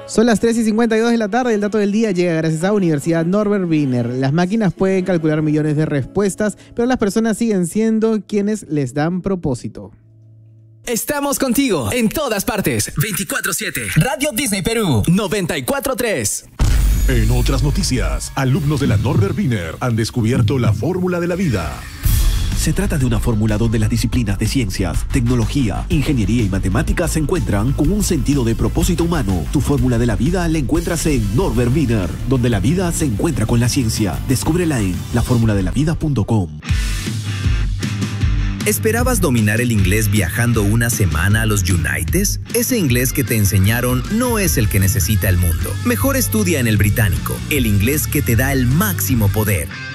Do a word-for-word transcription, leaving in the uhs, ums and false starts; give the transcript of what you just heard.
Son las tres y cincuenta y dos de la tarde. El dato del día llega gracias a Universidad Norbert Wiener. Las máquinas pueden calcular millones de respuestas, pero las personas siguen siendo quienes les dan propósito. Estamos contigo en todas partes. veinticuatro siete. Radio Disney Perú noventa y cuatro tres. En otras noticias, alumnos de la Norbert Wiener han descubierto la fórmula de la vida. Se trata de una fórmula donde las disciplinas de ciencias, tecnología, ingeniería y matemáticas se encuentran con un sentido de propósito humano. Tu fórmula de la vida la encuentras en Norbert Wiener, donde la vida se encuentra con la ciencia. Descúbrela en la fórmula de la vida punto com. ¿Esperabas dominar el inglés viajando una semana a los Unites? Ese inglés que te enseñaron no es el que necesita el mundo. Mejor estudia en el británico, el inglés que te da el máximo poder.